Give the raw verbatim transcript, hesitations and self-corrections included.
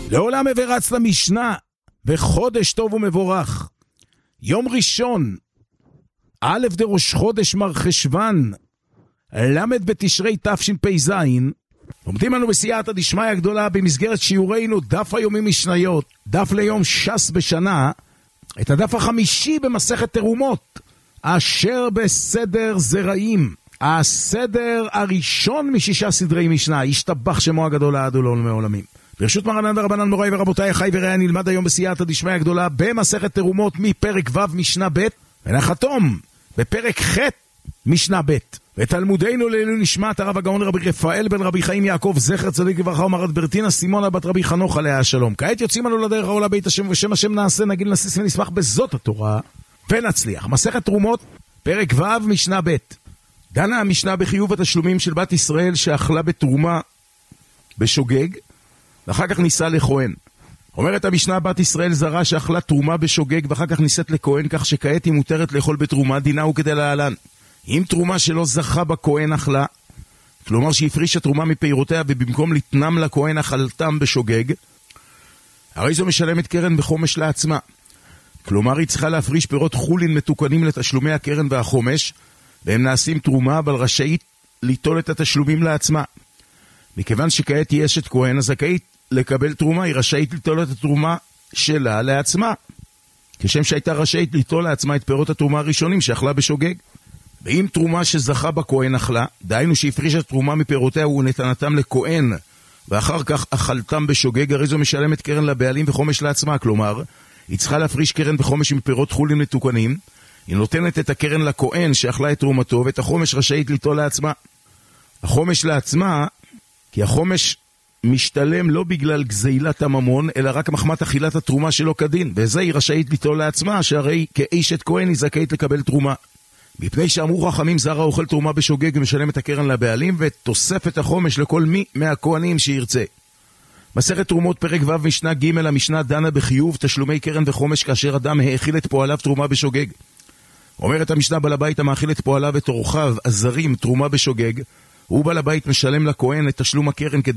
לעולם אברץ למשנה, וחודש טוב ומבורך. יום ראשון, א' דראש חודש מרחשוון, למד בתשרי תשפ"ז, לומדים לנו בסייעתא דשמיא הגדולה במסגרת שיעורנו דף היומי משניות, דף ליום ש"ס בשנה, את הדף החמישי במסכת תרומות, אשר בסדר זרעים, הסדר הראשון משישה סדרי משנה, ישתבח שמו הגדול עד ולעולמי עולמים. ברשות מרנן ורבנן מוריי ורבותיי, חי ורעי, נלמד היום בסייעתא דשמיא הגדולה במסכת תרומות מפרק ו' משנה ב' ונחתום בפרק ח' משנה ב'. ותלמודנו לעילוי נשמת הרב הגאון רבי רפאל בן רבי חיים יעקב זכר צדיק לברכה ומרת ברטינה סימונה בת רבי חנוך עליה השלום. כעת יוצאים לנו לדרך העולה בית השם ושם השם נעשה, נגיד נסיס ונשמח בזאת התורה ונצליח. מסכת תרומות פרק ו' משנה ב'. דנה המשנה בחיוב התשלומים של בת ישראל שאכלה בתרומה בשוגג ואחר כך ניסה לכהן. אומרת המשנה, בת ישראל זרה שאכלה תרומה בשוגג ואחר כך ניסת לכהן, כך שכעת היא מותרת לאכול בתרומה, דינה הוא כדי להלן: אם תרומה שלא זכה בכהן אכלה, כלומר שהפרישה תרומה מפירותיה ובמקום לתנם לכהן אכלתם בשוגג, הרי זו משלמת קרן בחומש לעצמה. כלומר היא צריכה להפריש פירות חולין מתוקנים לתשלומי הקרן והחומש, והם נעשים תרומה, אבל רשאית ליטול את התשלומים לעצמה. מכיוון שכעת היא אשת כהן הזכאית לקבל תרומה, היא רשאית ליטול את התרומה שלה לעצמה, כשם שהייתה רשאית ליטול לעצמה את פירות התרומה הראשונים שאכלה בשוגג. ואם תרומה שזכה בכהן אכלה, דהיינו שהפרישה תרומה מפירותיה ונתנתם לכהן ואחר כך אכלתם בשוגג, הרי זו משלמת קרן לבעלים וחומש לעצמה. כלומר היא צריכה להפריש קרן וחומש מפירות חולים מתוקנים, היא נותנת את הקרן לכהן שאכלה את תרומתו, ואת החומש רשאית ליטול לעצמה. החומש לעצמה, כי החומש משתלם לא בגלל גזילת הממון, אלא רק מחמת אכילת התרומה שלא כדין, וזה היא רשאית ליטול לעצמה, שהרי כאשת כהן היא זכאית לקבל תרומה. מפני שאמרו חכמים, זרע אוכל תרומה בשוגג ומשלם את הקרן לבעלים, ותוספת החומש לכל מי מהכהנים שירצה. מסכת תרומות פרק ו' משנה ג', המשנה דנה בחיוב תשלומי קרן וחומש כאשר אדם האכיל את פועליו תרומה בשוגג. אומרת המשנה, בעל הבית המאכיל את פועליו ואת אורחיו הזרים תרומה בשוגג, הוא בעל הבית משלם לכהן את תשלום הקרן כדי